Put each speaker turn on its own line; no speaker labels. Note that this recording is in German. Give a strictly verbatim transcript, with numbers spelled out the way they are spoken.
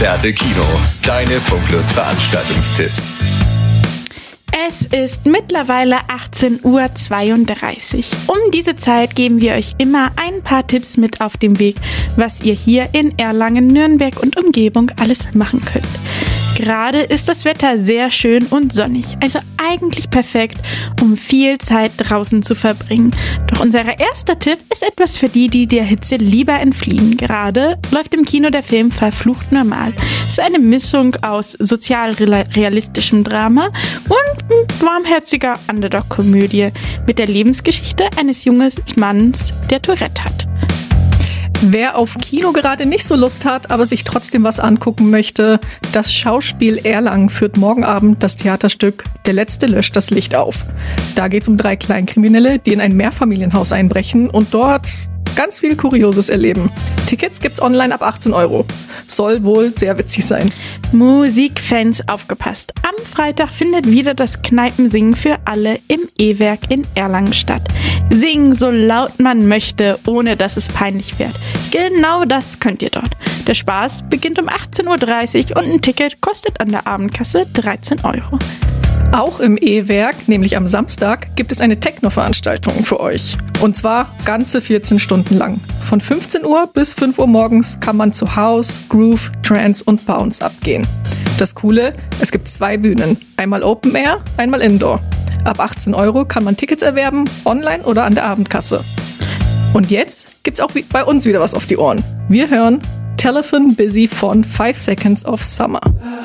Bärte Kino, deine Funklus-Veranstaltungstipps.
Es ist mittlerweile achtzehn Uhr zweiunddreißig. Um diese Zeit geben wir euch immer ein paar Tipps mit auf den Weg, was ihr hier in Erlangen, Nürnberg und Umgebung alles machen könnt. Gerade ist das Wetter sehr schön und sonnig, also eigentlich perfekt, um viel Zeit draußen zu verbringen. Doch unser erster Tipp ist etwas für die, die der Hitze lieber entfliehen. Gerade läuft im Kino der Film Verflucht Normal. Es ist eine Mischung aus sozialrealistischem Drama und warmherziger Underdog-Komödie mit der Lebensgeschichte eines jungen Mannes, der Tourette hat.
Wer auf Kino gerade nicht so Lust hat, aber sich trotzdem was angucken möchte, das Schauspiel Erlangen führt morgen Abend das Theaterstück Der Letzte löscht das Licht auf. Da geht es um drei Kleinkriminelle, die in ein Mehrfamilienhaus einbrechen und dort ganz viel Kurioses erleben. Tickets gibt's online ab achtzehn Euro. Soll wohl sehr witzig sein.
Musikfans, aufgepasst. Am Freitag findet wieder das Kneipensingen für alle im E-Werk in Erlangen statt. Singen so laut man möchte, ohne dass es peinlich wird. Genau das könnt ihr dort. Der Spaß beginnt um achtzehn Uhr dreißig und ein Ticket kostet an der Abendkasse dreizehn Euro.
Auch im E-Werk, nämlich am Samstag, gibt es eine Techno-Veranstaltung für euch. Und zwar ganze vierzehn Stunden lang. Von fünfzehn Uhr bis fünf Uhr morgens kann man zu House, Groove, Trance und Bounce abgehen. Das Coole, es gibt zwei Bühnen. Einmal Open Air, einmal Indoor. Ab achtzehn Euro kann man Tickets erwerben, online oder an der Abendkasse. Und jetzt gibt's auch bei uns wieder was auf die Ohren. Wir hören Telephone Busy von Five Seconds of Summer.